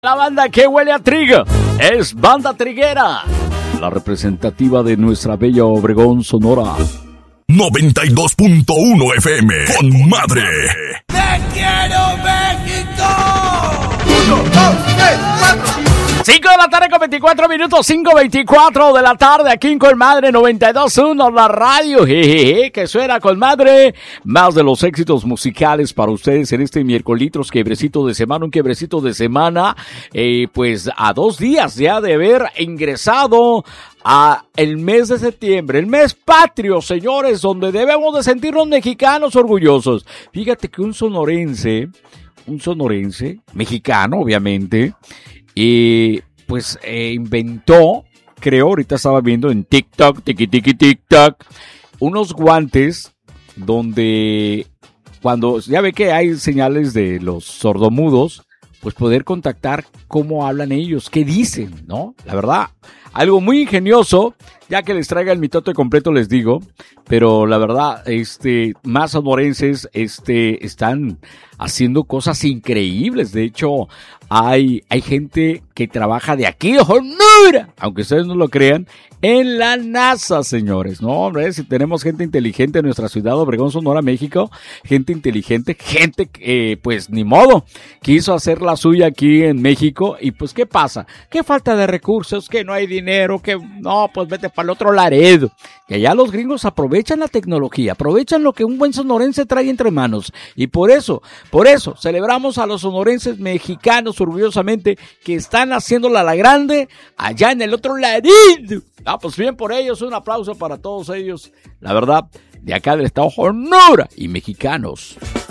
La banda que huele a trigo es Banda Triguera, la representativa de nuestra bella Obregón, Sonora. 92.1 FM con Madre. ¡Te quiero, México! 1, 2, 3, 4. 5 de la tarde con 24 minutos, 5:24 de la tarde, aquí en Colmadre 92.1, la radio, jejeje, que suena Colmadre. Más de los éxitos musicales para ustedes en este miércoles, quiebrecito de semana, un quiebrecito de semana, pues a 2 días ya de haber ingresado a el mes de septiembre, el mes patrio, señores, donde debemos de sentirnos mexicanos orgullosos. Fíjate que un sonorense, mexicano, obviamente, pues inventó, creo, ahorita estaba viendo en TikTok, TikTok, unos guantes donde cuando ya ve que hay señales de los sordomudos, pues poder contactar cómo hablan ellos, qué dicen, ¿no? La verdad, algo muy ingenioso, ya que les traiga el mitote completo les digo, pero la verdad, más sonorenses, están haciendo cosas increíbles. De hecho, hay gente que trabaja de aquí de Honduras, aunque ustedes no lo crean, en la NASA, señores. No, hombre, si tenemos gente inteligente en nuestra ciudad, Obregón, Sonora, México, gente inteligente, gente que, pues, ni modo, quiso hacer la suya aquí en México, y pues, ¿qué pasa? ¿Qué falta de recursos? Que no hay dinero, que no, pues vete para el otro Laredo. Y allá los gringos aprovechan la tecnología, aprovechan lo que un buen sonorense trae entre manos, y por eso, celebramos a los sonorenses mexicanos orgullosamente que están haciéndola la grande allá en el otro Laredo. Pues bien por ellos, un aplauso para todos ellos, la verdad, de acá del estado Honduras y mexicanos.